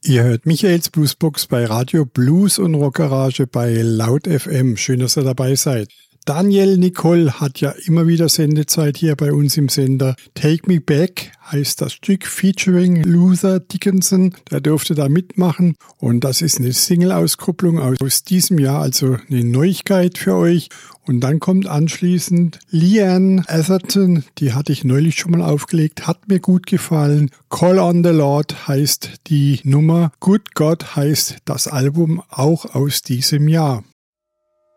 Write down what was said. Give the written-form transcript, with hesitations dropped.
Ihr hört Michaels Bluesbox bei Radio Blues und Rockgarage bei Laut FM. Schön, dass ihr dabei seid. Daniel Nicole hat ja immer wieder Sendezeit hier bei uns im Sender. Take Me Back heißt das Stück featuring Luther Dickinson. Der durfte da mitmachen und das ist eine Single-Auskopplung aus diesem Jahr, also eine Neuigkeit für euch. Und dann kommt anschließend Leanne Atherton, die hatte ich neulich schon mal aufgelegt, hat mir gut gefallen. Call on the Lord heißt die Nummer, Good God heißt das Album auch aus diesem Jahr.